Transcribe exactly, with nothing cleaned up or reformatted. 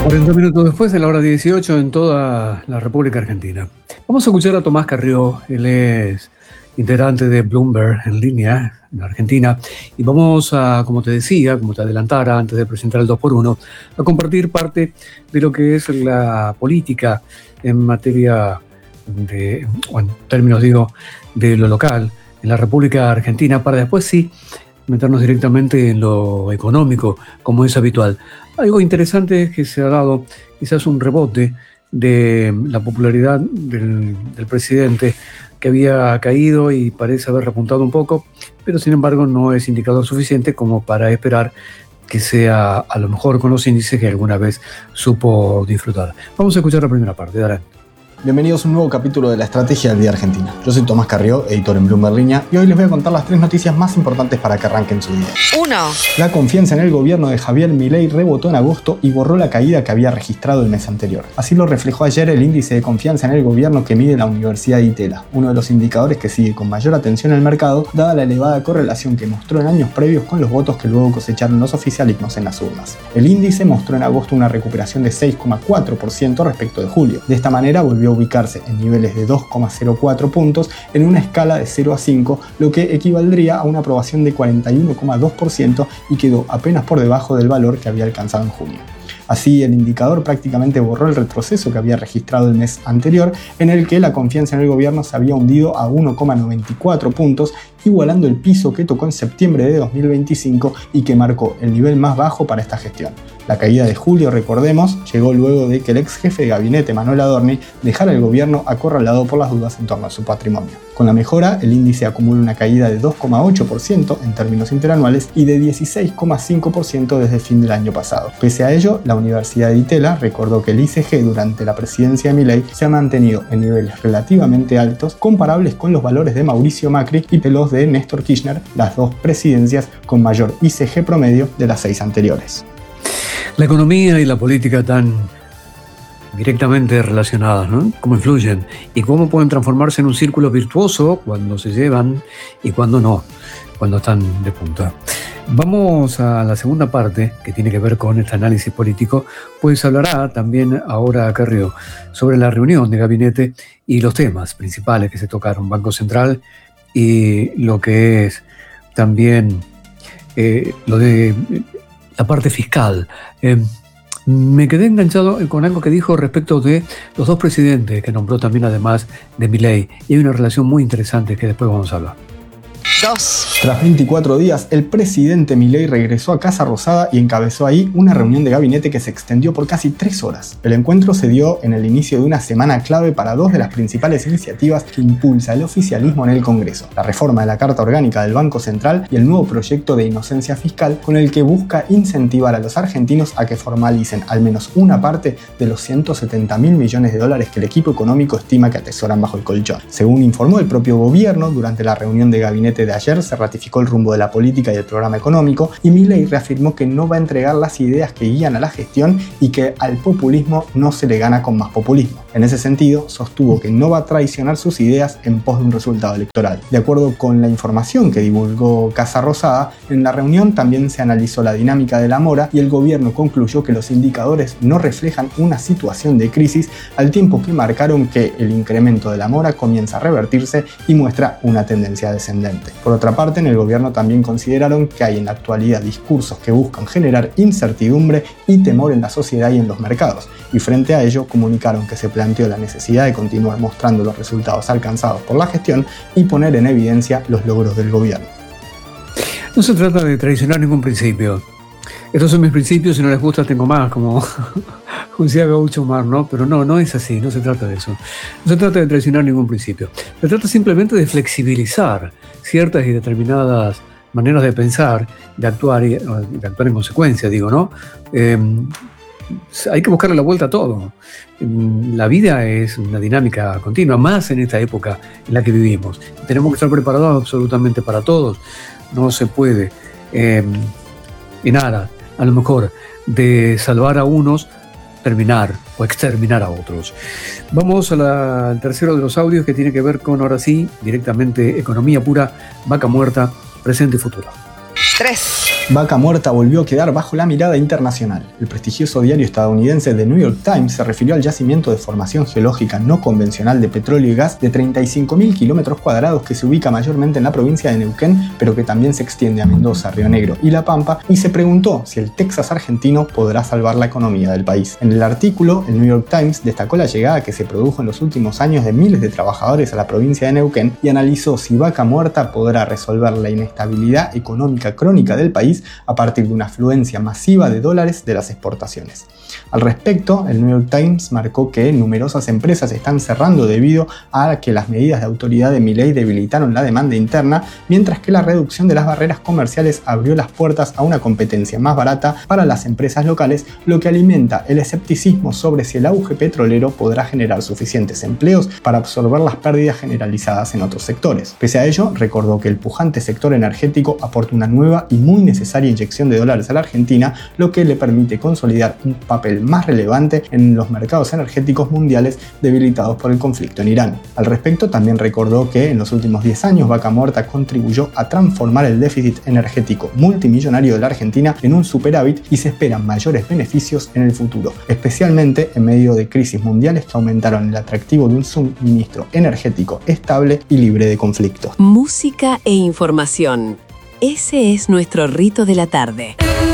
cuarenta minutos después de la hora dieciocho en toda la República Argentina. Vamos a escuchar a Tomás Carrió, él es integrante de Bloomberg en línea, en Argentina, y vamos a, como te decía, como te adelantara antes de presentar el dos por uno, a compartir parte de lo que es la política en materia de, o en términos digo, de lo local en la República Argentina, para después sí meternos directamente en lo económico, como es habitual. Algo interesante es que se ha dado quizás un rebote de la popularidad del, del presidente, que había caído y parece haber repuntado un poco, pero sin embargo no es indicador suficiente como para esperar que sea a lo mejor con los índices que alguna vez supo disfrutar. Vamos a escuchar la primera parte, Darán. Bienvenidos a un nuevo capítulo de la Estrategia del Día Argentina. Yo soy Tomás Carrió, editor en Bloomberg Línea, y hoy les voy a contar las tres noticias más importantes para que arranquen su día. uno. La confianza en el gobierno de Javier Milei rebotó en agosto y borró la caída que había registrado el mes anterior. Así lo reflejó ayer el índice de confianza en el gobierno que mide la Universidad de Itela, uno de los indicadores que sigue con mayor atención el mercado, dada la elevada correlación que mostró en años previos con los votos que luego cosecharon los oficialismos en las urnas. El índice mostró en agosto una recuperación de seis coma cuatro por ciento respecto de julio. De esta manera volvió a ubicarse en niveles de dos coma cero cuatro puntos en una escala de cero a cinco, lo que equivaldría a una aprobación de cuarenta y uno coma dos por ciento y quedó apenas por debajo del valor que había alcanzado en junio. Así, el indicador prácticamente borró el retroceso que había registrado el mes anterior, en el que la confianza en el gobierno se había hundido a uno coma noventa y cuatro puntos, igualando el piso que tocó en septiembre de dos mil veinticinco y que marcó el nivel más bajo para esta gestión. La caída de julio, recordemos, llegó luego de que el ex jefe de gabinete Manuel Adorni dejara el gobierno acorralado por las dudas en torno a su patrimonio. Con la mejora, el índice acumula una caída de dos coma ocho por ciento en términos interanuales y de dieciséis coma cinco por ciento desde el fin del año pasado. Pese a ello, la Universidad de Itela recordó que el I C G durante la presidencia de Milei se ha mantenido en niveles relativamente altos, comparables con los valores de Mauricio Macri y los de Néstor Kirchner, las dos presidencias con mayor I C G promedio de las seis anteriores. La economía y la política están directamente relacionadas, ¿no? ¿Cómo influyen? Y cómo pueden transformarse en un círculo virtuoso cuando se llevan y cuando no, cuando están de punta. Vamos a la segunda parte, que tiene que ver con este análisis político, pues hablará también ahora Carrió sobre la reunión de gabinete y los temas principales que se tocaron, Banco Central y lo que es también eh, lo de la parte fiscal. Eh, me quedé enganchado con algo que dijo respecto de los dos presidentes que nombró también además de Milei, y hay una relación muy interesante que después vamos a hablar. dos. Tras veinticuatro días, el presidente Milei regresó a Casa Rosada y encabezó ahí una reunión de gabinete que se extendió por casi tres horas. El encuentro se dio en el inicio de una semana clave para dos de las principales iniciativas que impulsa el oficialismo en el Congreso: la reforma de la Carta Orgánica del Banco Central y el nuevo proyecto de inocencia fiscal, con el que busca incentivar a los argentinos a que formalicen al menos una parte de los ciento setenta mil millones de dólares que el equipo económico estima que atesoran bajo el colchón. Según informó el propio gobierno, durante la reunión de gabinete de ayer se ratificó el rumbo de la política y el programa económico, y Milei reafirmó que no va a entregar las ideas que guían a la gestión y que al populismo no se le gana con más populismo. En ese sentido, sostuvo que no va a traicionar sus ideas en pos de un resultado electoral. De acuerdo con la información que divulgó Casa Rosada, en la reunión también se analizó la dinámica de la mora y el gobierno concluyó que los indicadores no reflejan una situación de crisis, al tiempo que marcaron que el incremento de la mora comienza a revertirse y muestra una tendencia descendente. Por otra parte, en el gobierno también consideraron que hay en la actualidad discursos que buscan generar incertidumbre y temor en la sociedad y en los mercados, y frente a ello comunicaron que se planteó la necesidad de continuar mostrando los resultados alcanzados por la gestión y poner en evidencia los logros del gobierno. No se trata de traicionar ningún principio. Estos son mis principios, si no les gusta tengo más, como decía Gaucho Mar, ¿no? Pero no, no es así, no se trata de eso. No se trata de traicionar ningún principio. Se trata simplemente de flexibilizar ciertas y determinadas maneras de pensar, de actuar y de actuar en consecuencia, digo, ¿no? Eh, hay que buscarle la vuelta a todo. La vida es una dinámica continua, más en esta época en la que vivimos. Tenemos que estar preparados absolutamente para todos. No se puede, eh, en aras, a lo mejor, de salvar a unos, terminar o exterminar a otros. Vamos a la, al tercero de los audios, que tiene que ver con, ahora sí, directamente economía pura, vaca muerta, presente y futuro. tres. Vaca Muerta volvió a quedar bajo la mirada internacional. El prestigioso diario estadounidense The New York Times se refirió al yacimiento de formación geológica no convencional de petróleo y gas de treinta y cinco mil kilómetros cuadrados que se ubica mayormente en la provincia de Neuquén, pero que también se extiende a Mendoza, Río Negro y La Pampa, y se preguntó si el Texas argentino podrá salvar la economía del país. En el artículo, el New York Times destacó la llegada que se produjo en los últimos años de miles de trabajadores a la provincia de Neuquén y analizó si Vaca Muerta podrá resolver la inestabilidad económica crónica del país a partir de una afluencia masiva de dólares de las exportaciones. Al respecto, el New York Times marcó que numerosas empresas están cerrando debido a que las medidas de autoridad de Milei debilitaron la demanda interna, mientras que la reducción de las barreras comerciales abrió las puertas a una competencia más barata para las empresas locales, lo que alimenta el escepticismo sobre si el auge petrolero podrá generar suficientes empleos para absorber las pérdidas generalizadas en otros sectores. Pese a ello, recordó que el pujante sector energético aporta una nueva y muy necesaria inyección de dólares a la Argentina, lo que le permite consolidar un papel más relevante en los mercados energéticos mundiales debilitados por el conflicto en Irán. Al respecto, también recordó que en los últimos diez años Vaca Muerta contribuyó a transformar el déficit energético multimillonario de la Argentina en un superávit y se esperan mayores beneficios en el futuro, especialmente en medio de crisis mundiales que aumentaron el atractivo de un suministro energético estable y libre de conflictos. Música e información. Ese es nuestro rito de la tarde.